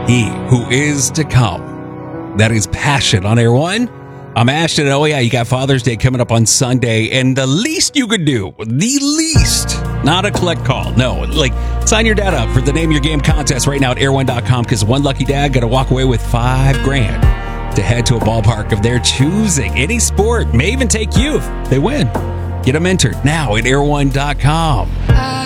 He who is to come. That is Passion on Air One. I'm Ashton. Oh, yeah, you got Father's Day coming up on Sunday. And the least you could do, not a collect call. No, like sign your dad up for the Name Your Game contest right now at air1.com, because one lucky dad got to walk away with $5,000 to head to a ballpark of their choosing. Any sport, may even take you if they win. Get them entered now at air1.com.